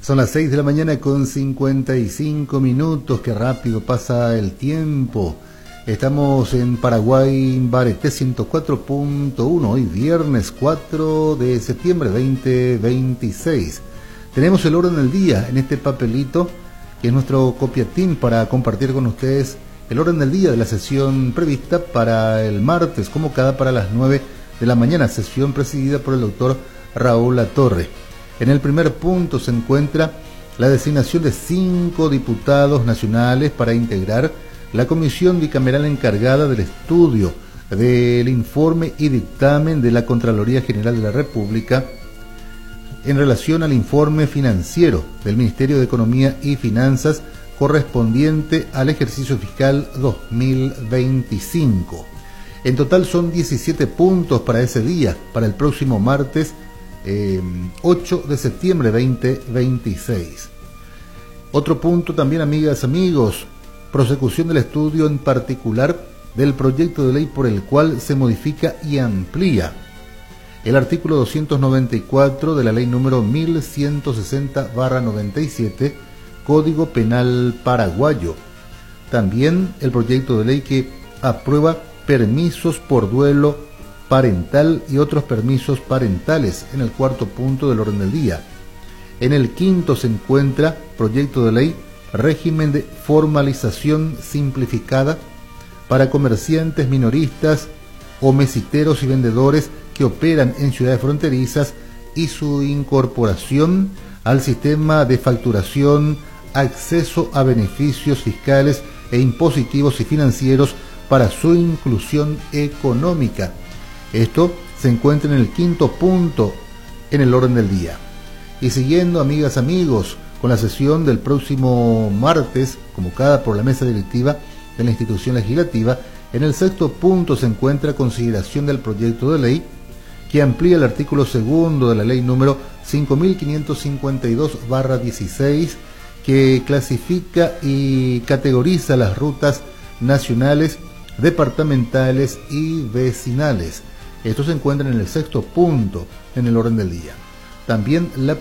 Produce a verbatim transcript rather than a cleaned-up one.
Son las seis de la mañana con cincuenta y cinco minutos, qué rápido pasa el tiempo. Estamos en Paraguay, Bareté ciento cuatro punto uno, hoy viernes cuatro de septiembre veinte veintiséis. Tenemos el orden del día en este papelito, que es nuestro copiatín para compartir con ustedes el orden del día de la sesión prevista para el martes, convocada para las nueve de la mañana, sesión presidida por el doctor Raúl Latorre. En el primer punto se encuentra la designación de cinco diputados nacionales para integrar la comisión bicameral encargada del estudio del informe y dictamen de la Contraloría General de la República en relación al informe financiero del Ministerio de Economía y Finanzas correspondiente al ejercicio fiscal dos mil veinticinco. En total son diecisiete puntos para ese día, para el próximo martes Eh, ocho de septiembre veinte veintiséis. Otro punto también, amigas, amigos, prosecución del estudio en particular del proyecto de ley por el cual se modifica y amplía el artículo doscientos noventa y cuatro de la ley número mil ciento sesenta barra noventa y siete, Código Penal Paraguayo. También el proyecto de ley que aprueba permisos por duelo parental y otros permisos parentales en el cuarto punto del orden del día. En el quinto se encuentra proyecto de ley régimen de formalización simplificada para comerciantes minoristas o mesiteros y vendedores que operan en ciudades fronterizas y su incorporación al sistema de facturación, acceso a beneficios fiscales e impositivos y financieros para su inclusión económica. Esto se encuentra en el quinto punto en el orden del día. Y siguiendo, amigas, amigos, con la sesión del próximo martes, convocada por la mesa directiva de la institución legislativa, en el sexto punto se encuentra consideración del proyecto de ley que amplía el artículo segundo de la ley número cinco mil quinientos cincuenta y dos barra dieciséis, que clasifica y categoriza las rutas nacionales, departamentales y vecinales. Esto se encuentra en el sexto punto en el orden del día. También la